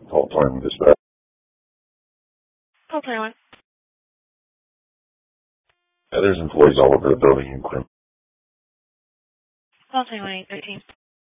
Call 21 dispatch. Call 21. Yeah, there's employees all over the building. Call 21 813.